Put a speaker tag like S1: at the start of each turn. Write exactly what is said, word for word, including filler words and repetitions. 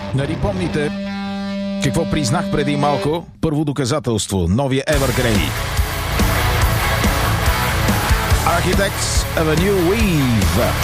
S1: Нали помните какво признах преди малко? Първо доказателство. Новия Evergrey. Architects of a New Wave.